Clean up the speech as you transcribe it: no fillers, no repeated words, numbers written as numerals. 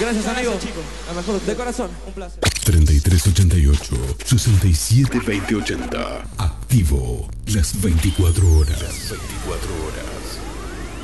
Gracias, amigo. chicos. La mejor de corazón. Un placer. 3388 672080. Activo las 24 horas. Las 24 horas.